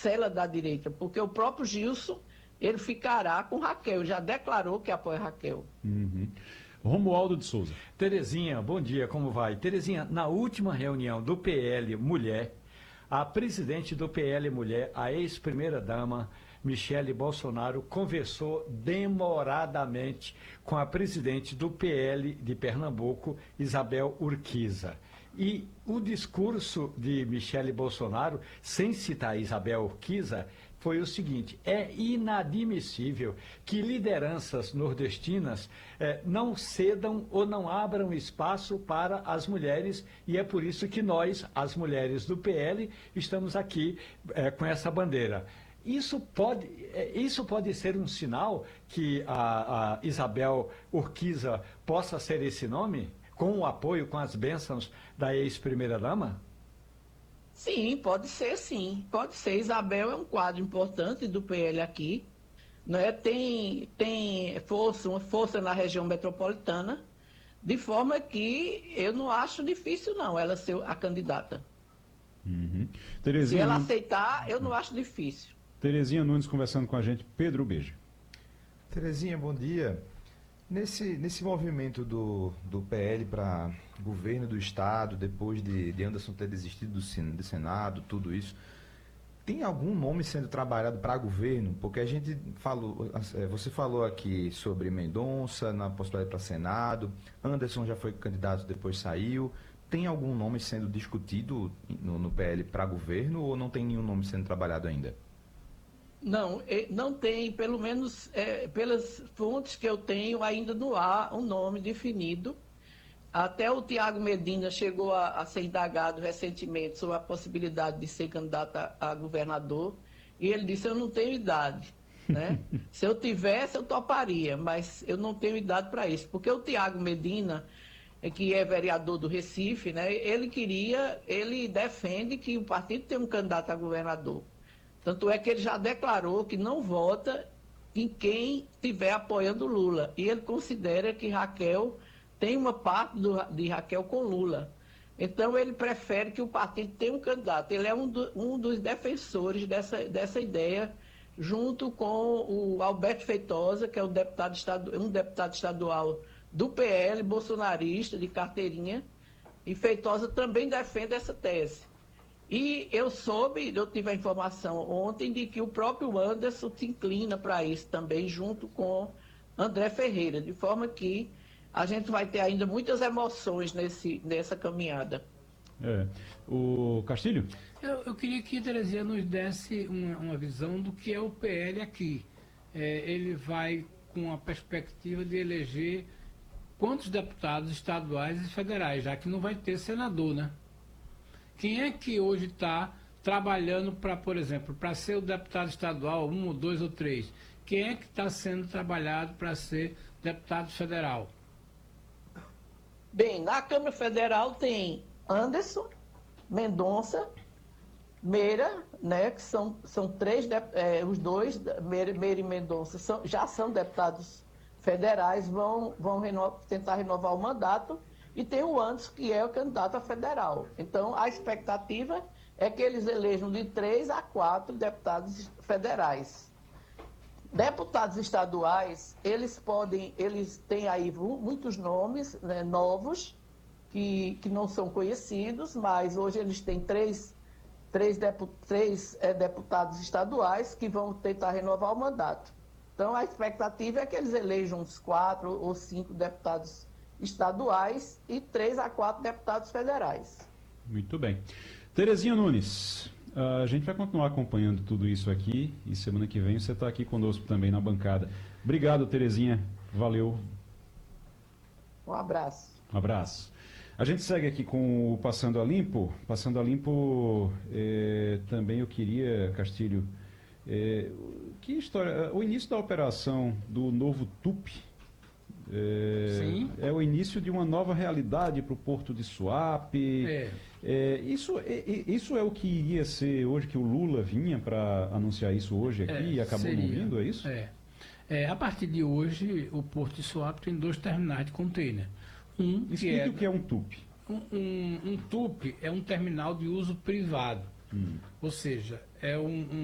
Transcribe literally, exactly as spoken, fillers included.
parcela da direita, porque o próprio Gilson, ele ficará com Raquel, já declarou que apoia Raquel. Uhum. Romualdo de Souza. Terezinha, bom dia, como vai? Terezinha, na última reunião do P L Mulher, a presidente do P L Mulher, a ex-primeira-dama, Michele Bolsonaro, conversou demoradamente com a presidente do P L de Pernambuco, Isabel Urquiza. E o discurso de Michele Bolsonaro, sem citar Isabel Urquiza, foi o seguinte: é inadmissível que lideranças nordestinas eh, não cedam ou não abram espaço para as mulheres, e é por isso que nós, as mulheres do P L, estamos aqui eh, com essa bandeira. Isso pode, eh, isso pode ser um sinal que a, a Isabel Urquiza possa ser esse nome, com o apoio, com as bênçãos da ex-primeira-dama? Sim, pode ser, sim. Pode ser. Isabel é um quadro importante do P L aqui. Né? Tem, tem força, uma força na região metropolitana, de forma que eu não acho difícil, não, ela ser a candidata. Uhum. Se Terezinha, ela aceitar, eu não acho difícil. Terezinha Nunes conversando com a gente. Pedro, beijo. Terezinha, bom dia. Nesse, nesse movimento do, do P L para governo do Estado, depois de, de Anderson ter desistido do, Sen- do Senado, tudo isso, tem algum nome sendo trabalhado para governo? Porque a gente falou, eh, você falou aqui sobre Mendonça, na possibilidade para Senado, Anderson já foi candidato, depois saiu. Tem algum nome sendo discutido no, no P L para governo ou não tem nenhum nome sendo trabalhado ainda? Não, eh, não tem, pelo menos eh, pelas fontes que eu tenho, ainda não há um nome definido. Até o Tiago Medina chegou a, a ser indagado recentemente sobre a possibilidade de ser candidato a, a governador, e ele disse: eu não tenho idade. Né? Se eu tivesse, eu toparia, mas eu não tenho idade para isso. Porque o Tiago Medina, eh, que é vereador do Recife, né, ele queria, ele defende que o partido tenha um candidato a governador. Tanto é que ele já declarou que não vota em quem estiver apoiando Lula. E ele considera que Raquel tem uma parte do, de Raquel com Lula. Então ele prefere que o partido tenha um candidato. Ele é um, do, um dos defensores dessa, dessa ideia, junto com o Alberto Feitosa, que é um deputado, estadu, um deputado estadual do P L, bolsonarista, de carteirinha. E Feitosa também defende essa tese. E eu soube, eu tive a informação ontem de que o próprio Anderson se inclina para isso também, junto com André Ferreira, de forma que a gente vai ter ainda muitas emoções nesse, nessa caminhada. É. O Castilho? Eu, eu queria que Terezinha nos desse uma, uma visão do que é o P L aqui. É, ele vai com a perspectiva de eleger quantos deputados estaduais e federais, já que não vai ter senador, né? Quem é que hoje está trabalhando para, por exemplo, para ser o deputado estadual, um ou dois ou três? Quem é que está sendo trabalhado para ser deputado federal? Bem, na Câmara Federal tem Anderson, Mendonça, Meira, né, que são, são três, é, os dois, Meira, Meira e Mendonça, são, já são deputados federais, vão, vão reno, tentar renovar o mandato. E tem o Anderson, que é o candidato a federal. Então, a expectativa é que eles elejam de três a quatro deputados federais. Deputados estaduais, eles podem, eles têm aí muitos nomes, né, novos, que, que não são conhecidos, mas hoje eles têm três, três, depu, três é, deputados estaduais que vão tentar renovar o mandato. Então, a expectativa é que eles elejam uns quatro ou cinco deputados estaduais e três a quatro deputados federais. Muito bem. Terezinha Nunes, a gente vai continuar acompanhando tudo isso aqui e semana que vem você está aqui conosco também na bancada. Obrigado, Terezinha. Valeu. Um abraço. Um abraço. A gente segue aqui com o Passando a Limpo. Passando a Limpo, eh, também eu queria, Castilho, eh, que história, o início da operação do novo Tupi, É, é o início de uma nova realidade para o Porto de Suape. É. É, isso, é, isso é o que iria ser hoje, que o Lula vinha para anunciar isso hoje aqui É, e acabou seria. não vindo, é isso? É. É, a partir de hoje, o Porto de Suape tem dois terminais de container. Um que Explique é, o que é um Tupi. Um, um, um Tupi é um terminal de uso privado. Hum. Ou seja, é um, um